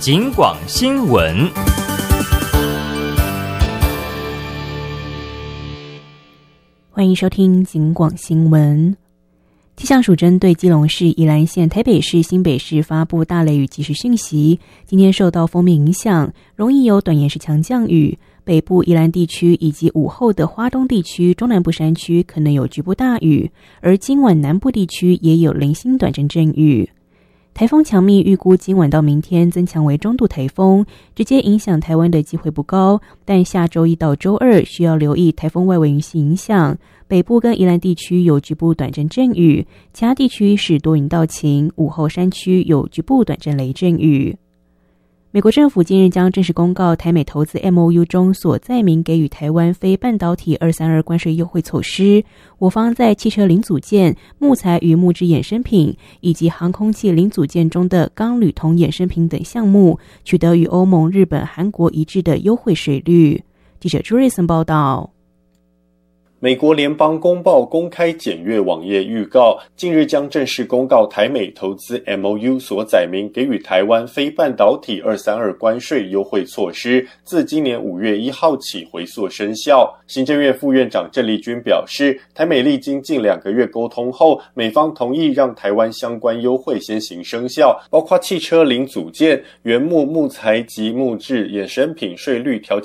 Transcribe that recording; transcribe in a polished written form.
警广新闻。 欢迎收听警广新闻。气象署针对基隆市、宜兰县、台北市、新北市发布大雷雨即时讯息，今天受到锋面影响，容易有短延时强降雨，北部宜兰地区以及午后的花东地区、中南部山区可能有局部大雨，而今晚南部地区也有零星短阵阵雨。台风强密预估今晚到明天增强为中度台风，直接影响台湾的机会不高，但下周一到周二需要留意台风外围云系影响，北部跟宜兰地区有局部短阵阵雨，其他地区是多云到晴，午后山区有局部短阵雷阵雨。美国政府近日将正式公告台美投资 MOU 中所载明给予台湾非半导体232关税优惠措施，我方在汽车零组件、木材与木质衍生品以及航空器零组件中的钢铝铜衍生品等项目取得与欧盟、日本、韩国一致的优惠税率。记者朱瑞森报道。 美国联邦公报公开检阅网页预告，近日将正式公告台美投资 MOU 所载明给予台湾非半导体232关税优惠措施，自今年5月1号起回溯生效。行政院副院长郑丽君表示，台美历经近2个月沟通后，美方同意让台湾相关优惠先行生效，包括汽车零组件、原木、木材及木质衍生品税率调